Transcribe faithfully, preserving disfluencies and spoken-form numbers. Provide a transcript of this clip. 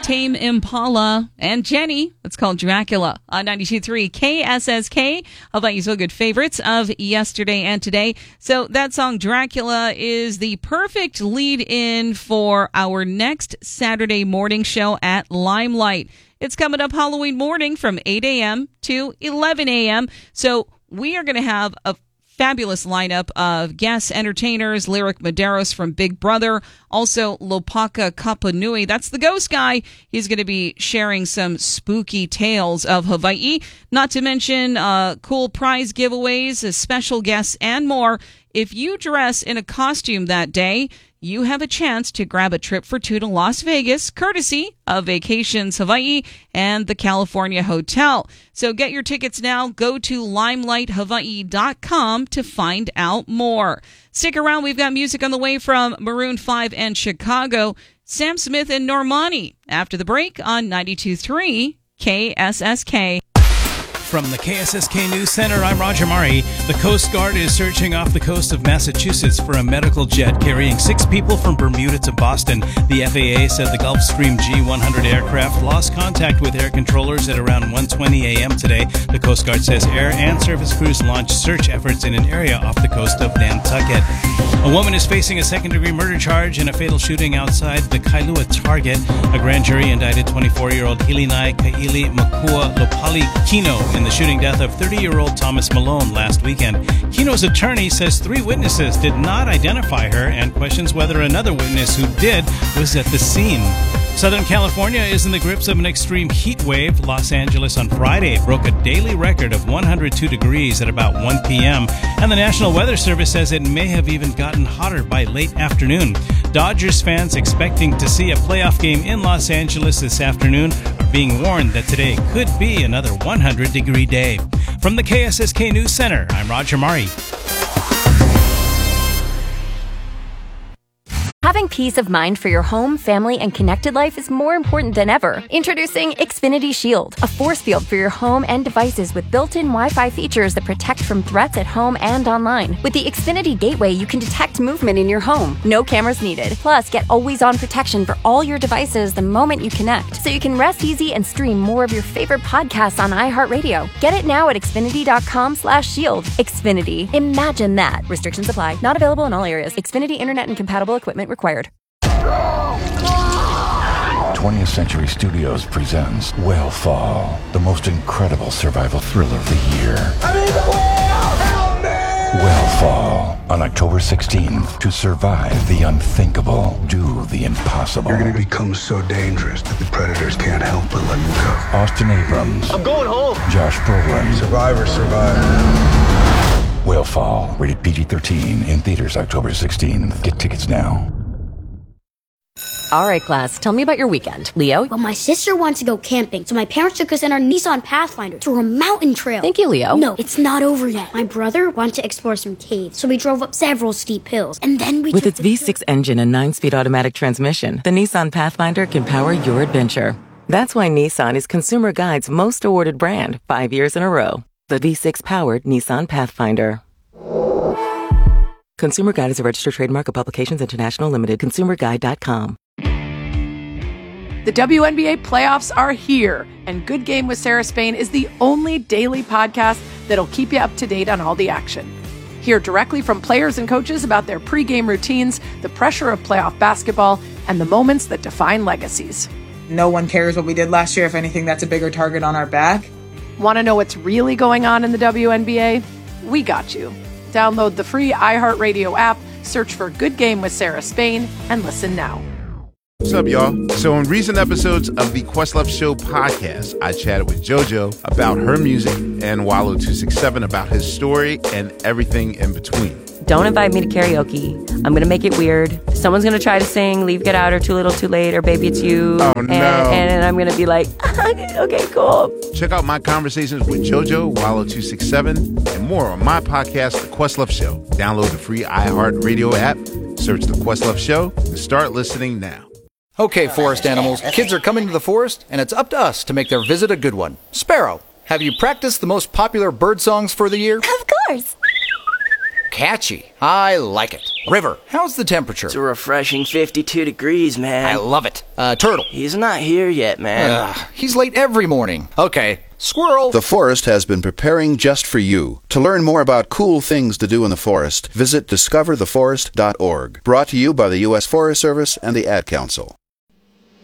Tame Impala and Jenny. It's called Dracula on ninety-two point three K S S K. Hawaii's Feel Good favorites of yesterday and today. So that song Dracula is the perfect lead-in for our next Saturday morning show at Limelight. It's coming up Halloween morning from eight a.m. to eleven a.m. So we are going to have a fabulous lineup of guests, entertainers, Lyric Medeiros from Big Brother, also Lopaka Kapanui. That's the ghost guy. He's going to be sharing some spooky tales of Hawaii, not to mention uh, cool prize giveaways, uh, special guests, and more. If you dress in a costume that day, you have a chance to grab a trip for two to Las Vegas, courtesy of Vacations Hawaii and the California Hotel. So get your tickets now. Go to limelight hawaii dot com to find out more. Stick around. We've got music on the way from Maroon five and Chicago, Sam Smith and Normani after the break on ninety-two point three K S S K. From the K S S K News Center, I'm Roger Murray. The Coast Guard is searching off the coast of Massachusetts for a medical jet carrying six people from Bermuda to Boston. The F A A said the Gulfstream G one hundred aircraft lost contact with air controllers at around one twenty a.m. today. The Coast Guard says air and surface crews launched search efforts in an area off the coast of Nantucket. A woman is facing a second-degree murder charge in a fatal shooting outside the Kailua Target. A grand jury indicted twenty-four-year-old Hilinai Kaili Makua Lopali Kino in the shooting death of thirty-year-old Thomas Malone last weekend. Kino's attorney says three witnesses did not identify her and questions whether another witness who did was at the scene. Southern California is in the grips of an extreme heat wave. Los Angeles on Friday broke a daily record of one hundred two degrees at about one p.m. And the National Weather Service says it may have even gotten hotter by late afternoon. Dodgers fans expecting to see a playoff game in Los Angeles this afternoon are being warned that today could be another one hundred degree day. From the K S S K News Center, I'm Roger Murray. Having peace of mind for your home, family, and connected life is more important than ever. Introducing Xfinity Shield, a force field for your home and devices with built-in Wi-Fi features that protect from threats at home and online. With the Xfinity Gateway, you can detect movement in your home. No cameras needed. Plus, get always-on protection for all your devices the moment you connect, so you can rest easy and stream more of your favorite podcasts on iHeartRadio. Get it now at xfinity.com slash shield. Xfinity. Imagine that. Restrictions apply. Not available in all areas. Xfinity Internet and compatible equipment required. twentieth Century Studios presents Whale the most incredible survival thriller of the year. I mean, the whale! Help me! Whale on October sixteenth. To survive the unthinkable, do the impossible. You're gonna become so dangerous that the predators can't help but let you go. Austin Abrams. I'm going home. Josh Brolin. Survivor, survivor. Whale rated P G thirteen, in theaters October sixteenth. Get tickets now. All right, class, tell me about your weekend. Leo? Well, my sister wants to go camping, so my parents took us in our Nissan Pathfinder to a mountain trail. Thank you, Leo. No, it's not over yet. My brother wanted to explore some caves, so we drove up several steep hills, and then we With took its V six engine and nine-speed automatic transmission, the Nissan Pathfinder can power your adventure. That's why Nissan is Consumer Guide's most awarded brand five years in a row. The V six-powered Nissan Pathfinder. Consumer Guide is a registered trademark of Publications International Limited. consumer guide dot com. The W N B A playoffs are here, and Good Game with Sarah Spain is the only daily podcast that'll keep you up to date on all the action. Hear directly from players and coaches about their pregame routines, the pressure of playoff basketball, and the moments that define legacies. No one cares what we did last year. If anything, that's a bigger target on our back. Want to know what's really going on in the W N B A? We got you. Download the free iHeartRadio app, search for Good Game with Sarah Spain, and listen now. What's up, y'all? So in recent episodes of the Questlove Show podcast, I chatted with JoJo about her music and Wallow two sixty-seven about his story and everything in between. Don't invite me to karaoke. I'm going to make it weird. Someone's going to try to sing Leave, Get Out, or Too Little, Too Late, or Baby It's You. Oh, and, no. And I'm going to be like, okay, cool. Check out my conversations with JoJo, Wallow two sixty-seven, and more on my podcast, The Questlove Show. Download the free iHeartRadio app, search The Questlove Show, and start listening now. Okay, forest animals, kids are coming to the forest, and it's up to us to make their visit a good one. Sparrow, have you practiced the most popular bird songs for the year? Of course. Catchy. I like it. River, how's the temperature? It's a refreshing fifty-two degrees, man. I love it. Uh, Turtle. He's not here yet, man. Uh, he's late every morning. Okay. Squirrel. The forest has been preparing just for you. To learn more about cool things to do in the forest, visit discover the forest dot org. Brought to you by the U S Forest Service and the Ad Council.